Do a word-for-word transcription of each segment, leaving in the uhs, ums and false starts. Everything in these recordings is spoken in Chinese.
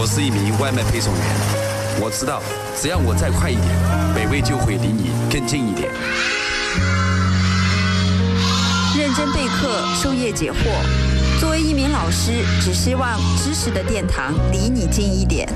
我是一名外卖配送员，我知道只要我再快一点，北纬就会离你更近一点。 认真备课，授业解惑。作为一名老师，只希望知识的殿堂离你近一点。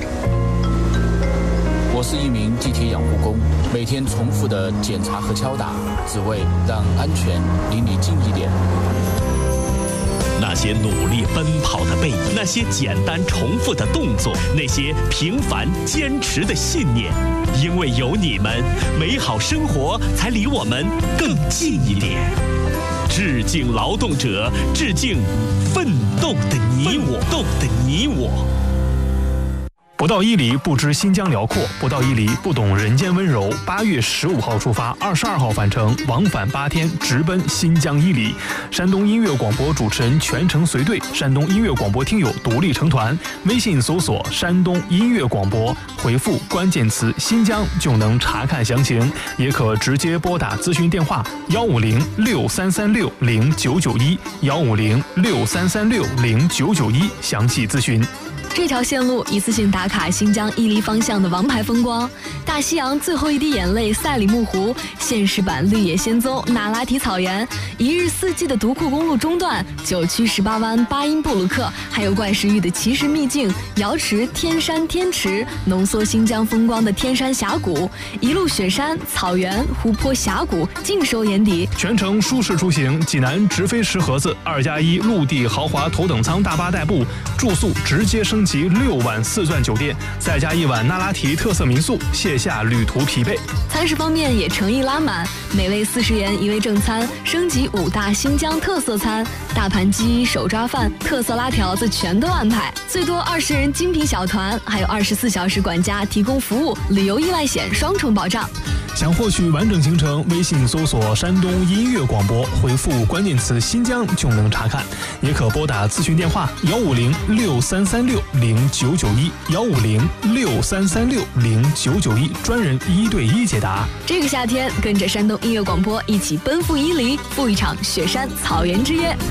我是一名地铁养护工，每天重复的检查和敲打，只为让安全离你近一点。 那些努力奔跑的背影，那些简单重复的动作，那些平凡坚持的信念，因为有你们，美好生活才离我们更近一点。致敬劳动者，致敬奋斗的你我，斗的你我。 不到伊犁不知新疆辽阔，不到伊犁不懂人间温柔。八月十五号出发，二十二号返程，往返八天，直奔新疆伊犁。山东音乐广播主持人全程随队，山东音乐广播听友独立成团。微信搜索山东音乐广播，回复关键词新疆就能查看详情，也可直接拨打咨询电话幺五零六三三六零九九一幺五零六三三六零九九一详细咨询。 这条线路一次性打卡新疆伊犁方向的王牌风光，大西洋最后一滴眼泪赛里木湖，现实版绿野仙踪那拉提草原，一日四季的独库公路中段，九曲十八弯巴音布鲁克，还有怪石峪的奇石秘境瑶池天山天池，浓缩新疆风光的天山峡谷，一路雪山草原湖泊峡谷尽收眼底。 全程舒适出行，济南直飞石河子二加一陆地豪华头等舱大巴代步，住宿直接升级六晚四钻酒店，再加一晚那拉提特色民宿，卸下旅途疲惫。 餐食方面也诚意拉满，每位四十元一位正餐，升级五大新疆特色餐，大盘鸡、手抓饭、特色拉条子全都安排，最多二十人精品小团，还有二十四小时管家提供服务，旅游意外险双重保障。 想获取完整行程，微信搜索山东音乐广播，回复关键词新疆就能查看，也可拨打咨询电话幺五零六三三六零九九一幺五零六三三六零九九一，专人一对一解答。 这个夏天，跟着山东音乐广播一起奔赴伊犁，赴一场雪山草原之约。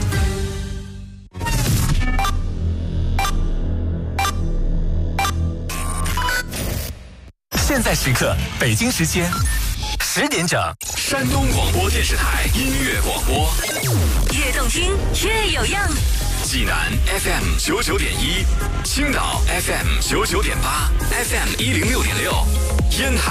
现在时刻，北京时间十点整，山东广播电视台音乐广播， 越动听越有样。 济南 F M 九九点一，青岛 F M 九九点八 ，F M 一零六点六，烟台。